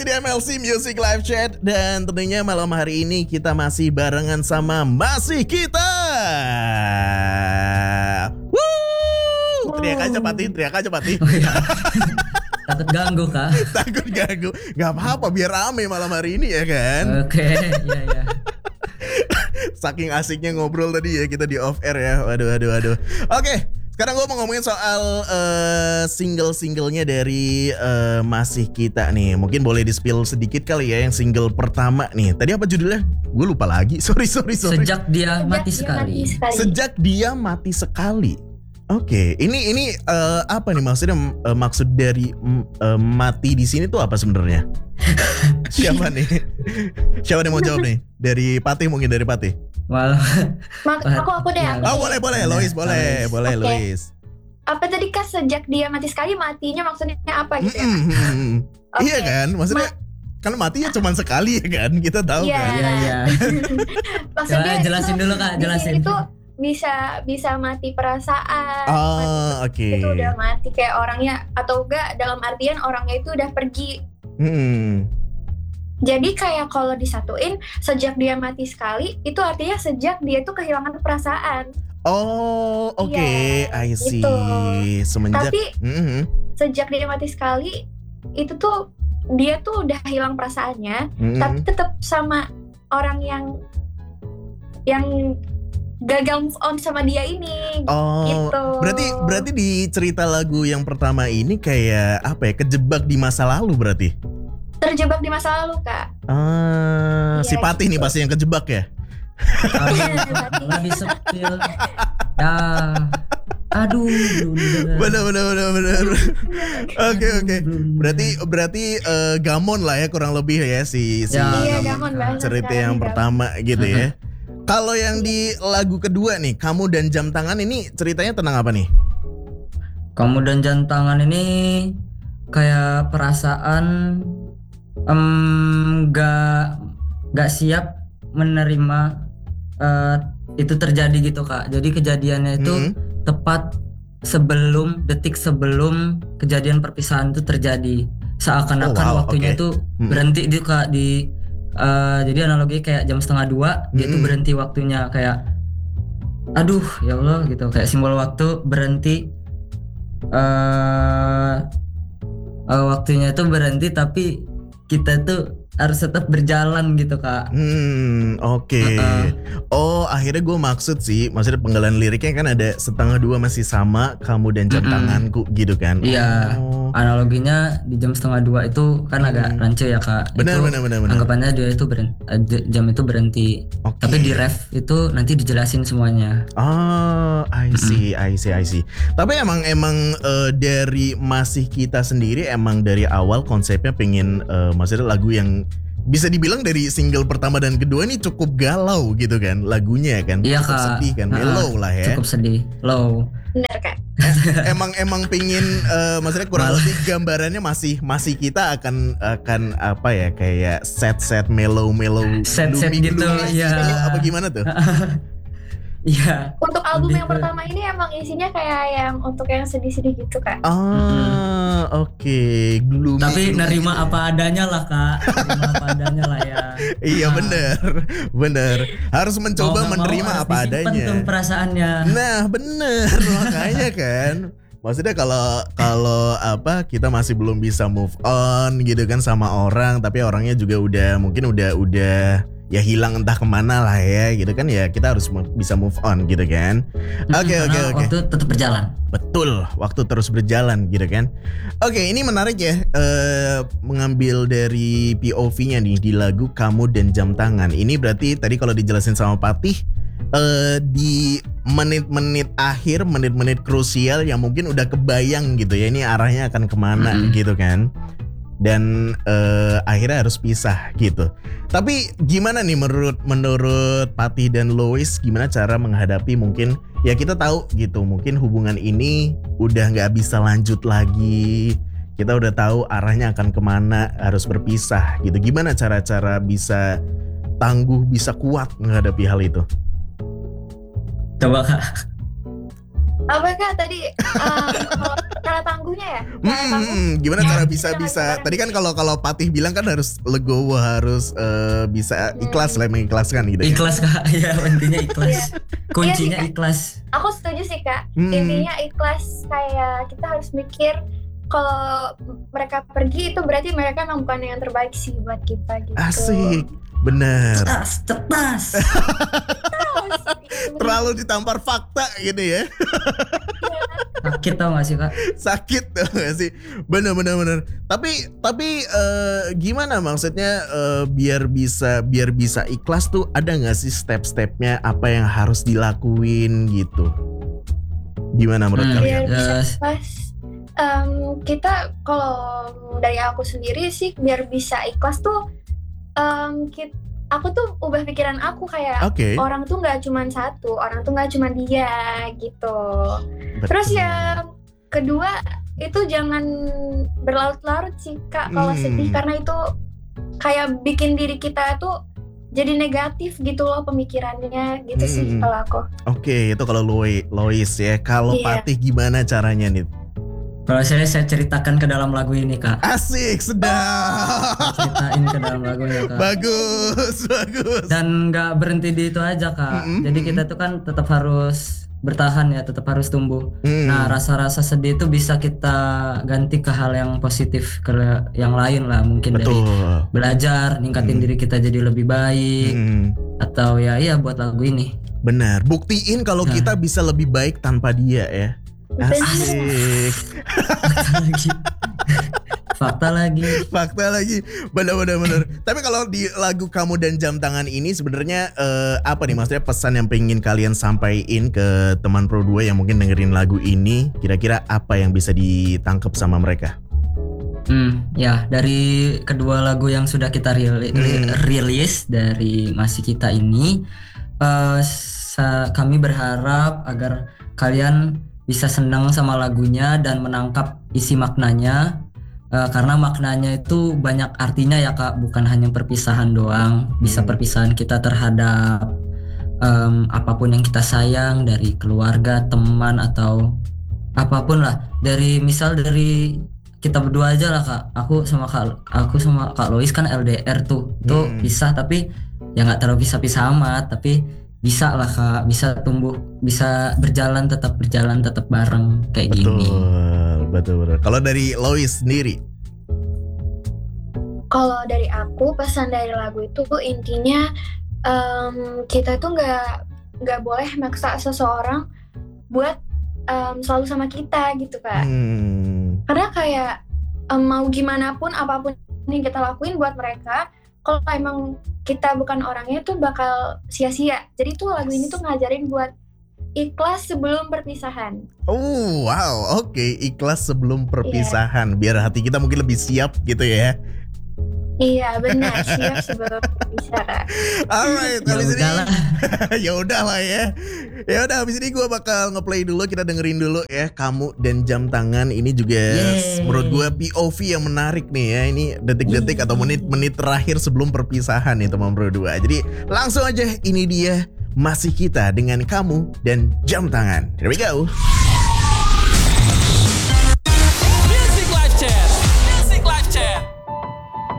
masih di MLC Music Live Chat. Dan tentunya malam hari ini kita masih barengan sama Masih Kita. Woo! Teriak aja Pati. Oh, iya. Takut ganggu kak. Takut ganggu. Gak apa-apa, biar rame malam hari ini ya kan. Oke, iya. Saking asiknya ngobrol tadi ya kita di off air ya. Waduh. Oke, sekarang gue mau ngomongin soal single-singlenya dari Masih Kita nih. Mungkin boleh di-spill sedikit kali ya yang single pertama nih. Tadi apa judulnya? Gue lupa lagi. Sorry. Sejak dia mati sekali. Sejak Dia Mati Sekali. Oke, ini apa nih maksudnya? Maksud dari mati di sini tuh apa sebenarnya? Siapa nih? Siapa yang mau jawab nih? Dari Patih mungkin, dari Patih. Walau. Aku deh. Oh boleh, Lois boleh, Okay. Lois. Apa tadi Kak, sejak dia mati sekali, matinya maksudnya apa gitu ya? Okay. Iya kan, maksudnya kan matinya cuma sekali ya kan, kita tahu kan. Iya. Maksudnya Jelasin dulu Kak, jelasin. Itu bisa mati perasaan. Oh, oke. Itu udah mati kayak orangnya, atau enggak dalam artian orangnya itu udah pergi. Jadi kayak kalau disatuin sejak dia mati sekali, itu artinya sejak dia tuh kehilangan perasaan. Oh, oke, Iya, I see. gitu. Semenjak Tapi sejak dia mati sekali, itu tuh dia tuh udah hilang perasaannya, tapi tetap sama orang yang gagal move on sama dia ini. Oh, gitu. berarti di cerita lagu yang pertama ini kayak apa ya? Kejebak di masa lalu berarti. Terjebak di masa lalu, Kak. Si Iya, Patih nih gitu. pasti yang kejebak ya. Lebih sepil. Ya. Aduh. Bener. Oke. Berarti gamon lah ya kurang lebih ya si Iya, gamon bahasa cerita sekarang yang gamon. pertama gitu ya. Kalau yang di lagu kedua nih, Kamu dan Jam Tangan ini ceritanya tentang apa nih? Kamu dan Jam Tangan ini kayak perasaan gak siap menerima itu terjadi gitu Kak. Jadi kejadiannya itu tepat detik sebelum kejadian perpisahan itu terjadi. Seakan-akan waktunya itu berhenti di Kak jadi analogi kayak jam 1:30 dia tuh berhenti waktunya, kayak aduh ya Allah gitu, kayak simbol waktu berhenti. Waktunya itu berhenti tapi kita tuh harus tetap berjalan gitu Kak. Oke. Oh, akhirnya gue maksudnya penggalan liriknya kan ada 1:30 masih sama kamu dan jam tanganku gitu kan. Iya. Analoginya di jam 1:30 itu kan agak rancu ya Kak. Benar. Anggapannya dia itu jam itu berhenti. Okay. Tapi di ref itu nanti dijelasin semuanya. Oh, I see. Tapi emang dari Masih Kita sendiri emang dari awal konsepnya pengen maksudnya lagu yang bisa dibilang dari single pertama dan kedua ini cukup galau gitu kan lagunya kan. Iya cukup Kak. Sedih kan, mellow lah ya. Cukup sedih, low. Bener, Kak. emang pengen maksudnya kurang lebih gambarannya Masih Kita akan apa ya, kayak sad mellow Sad gitu ya. Apa gimana tuh? Iya. Untuk album yang pertama ini emang isinya kayak yang untuk yang sedih-sedih gitu Kak. Oke. Gloomy. Tapi nerima apa adanya lah Kak. Nerima apa adanya lah ya. Iya bener. Harus mencoba menerima apa adanya. Tuh perasaannya. Nah bener, makanya kan. Maksudnya kalau apa, kita masih belum bisa move on gitu kan sama orang, tapi orangnya juga udah ya hilang entah kemana lah ya gitu kan, ya kita harus bisa move on gitu kan. Oke. Waktu tetap berjalan. Betul, waktu terus berjalan gitu kan. Oke, ini menarik ya, mengambil dari POV-nya nih di lagu Kamu dan Jam Tangan. Ini berarti tadi kalau dijelasin sama Patih, di menit-menit akhir, menit-menit krusial yang mungkin udah kebayang gitu ya, ini arahnya akan kemana gitu kan. Dan akhirnya harus pisah gitu. Tapi gimana nih menurut Patih dan Lois, gimana cara menghadapi mungkin ya kita tahu gitu, mungkin hubungan ini udah nggak bisa lanjut lagi, kita udah tahu arahnya akan kemana, harus berpisah gitu. Gimana cara-cara bisa tangguh, bisa kuat menghadapi hal itu? Coba Kak. Apa Kak tadi? Kalau cara tangguhnya ya. Cara tangguh. Gimana cara bisa tadi kan kalau Patih bilang kan harus legowo, harus bisa ikhlas lah, mengikhlaskan gitu. Ikhlas Kak, ya intinya ikhlas. Kuncinya Iya sih, Kak. ikhlas. Aku setuju sih Kak. Intinya ikhlas, kayak kita harus mikir kalau mereka pergi itu berarti mereka memang bukan yang terbaik sih buat kita gitu. Asik, bener. Cetas. Terlalu ditampar fakta gitu ya. Sakit tau gak sih Kak? Sakit tuh gak sih? Bener. Tapi gimana maksudnya biar bisa ikhlas tuh ada gak sih step-stepnya, apa yang harus dilakuin gitu? Aku menurut Biar kalian? bisa ikhlas, kita kalau dari aku sendiri sih biar bisa ikhlas tuh aku tuh ubah pikiran aku kayak Oke. orang tuh nggak cuma satu, orang tuh nggak cuma dia gitu. Terus yang kedua itu jangan berlarut-larut sih Kak kalau sedih, karena itu kayak bikin diri kita tuh jadi negatif gitu loh pemikirannya gitu sih kalau aku. Oke, itu kalau Lois ya. Kalau Iya. Patih gimana caranya nih? Kalau saya ceritakan ke dalam lagu ini Kak. Asik, sedap. Ceritain ke dalam lagunya Kak. Bagus. Dan nggak berhenti di itu aja Kak. Jadi kita tuh kan tetap harus bertahan ya, tetap harus tumbuh. Nah, rasa-rasa sedih itu bisa kita ganti ke hal yang positif, ke yang lain lah, mungkin Betul. dari belajar, ningkatin diri kita jadi lebih baik, atau ya buat lagu ini. Benar, buktiin kalau Nah. kita bisa lebih baik tanpa dia ya. Asik. Fakta lagi. Bener. Tapi kalau di lagu Kamu dan Jam Tangan ini sebenarnya apa nih, maksudnya pesan yang pengen kalian sampaikan ke teman Pro 2 yang mungkin dengerin lagu ini, kira-kira apa yang bisa ditangkap sama mereka? Ya dari kedua lagu yang sudah kita rilis dari Masih Kita ini, kami berharap agar kalian bisa senang sama lagunya dan menangkap isi maknanya. Karena maknanya itu banyak artinya ya Kak, bukan hanya perpisahan doang. Bisa perpisahan kita terhadap apapun yang kita sayang, dari keluarga, teman, atau apapun lah. Dari kita berdua aja lah Kak. Aku sama Kak Lois kan LDR tuh pisah, tapi ya nggak terlalu pisah amat, tapi bisa lah Kak, bisa tumbuh, bisa tetap berjalan bareng kayak gini. Betul. Kalau dari Lois sendiri? Kalau dari aku, pesan dari lagu itu intinya kita tuh nggak boleh maksa seseorang buat selalu sama kita gitu Kak. Karena kayak mau gimana pun, apapun yang kita lakuin buat mereka, kalau emang kita bukan orangnya tuh bakal sia-sia. Jadi tuh lagu ini tuh ngajarin buat ikhlas sebelum perpisahan. Oh wow, oke. Ikhlas sebelum perpisahan, biar hati kita mungkin lebih siap gitu ya. Iya benar, siap sebelum perpisahan. Alright, habis ini Ya udahlah ya. Ya udah, habis ini gue bakal ngeplay dulu, kita dengerin dulu ya Kamu dan Jam Tangan. Ini juga menurut gue POV yang menarik nih ya. Ini detik-detik atau menit-menit terakhir sebelum perpisahan nih teman Pro 2. Jadi langsung aja, ini dia Masih Kita dengan Kamu dan Jam Tangan. Here we go. Music Live Chat.